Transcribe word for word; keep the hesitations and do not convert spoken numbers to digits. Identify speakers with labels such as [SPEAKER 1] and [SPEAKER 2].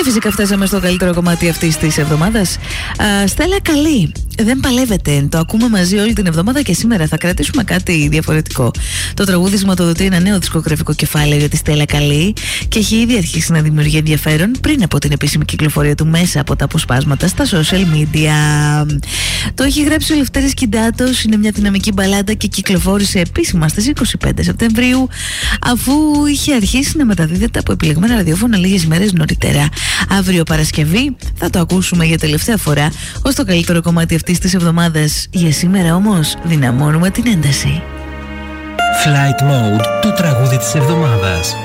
[SPEAKER 1] φυσικά φτάσαμε στο καλύτερο κομμάτι αυτής της εβδομάδας. Α, Στέλλα Καλή, δεν παλεύετε. Το ακούμε μαζί όλη την εβδομάδα και σήμερα θα κρατήσουμε κάτι διαφορετικό. Το τραγούδι σηματοδοτεί ένα νέο δισκογραφικό κεφάλαιο για τη Στέλλα Καλή και έχει ήδη αρχίσει να δημιουργεί ενδιαφέρον πριν από την επίσημη κυκλοφορία του μέσα από τα αποσπάσματα στα social media. Το έχει γράψει ο Λευτέρης Κιντάτος, είναι μια δυναμική μπαλάντα και κυκλοφόρησε επίσημα στις είκοσι πέντε Σεπτεμβρίου, αφού είχε αρχίσει να μεταδίδεται από επιλεγμένα ραδιόφωνα λίγες ημέρες νωρίτερα. Αύριο Παρασκευή θα το ακούσουμε για τελευταία φορά ως το καλύτερο κομμάτι αυτής της εβδομάδας. Για σήμερα όμως δυναμώνουμε την ένταση.
[SPEAKER 2] Flight Mode, το τραγούδι της εβδομάδας.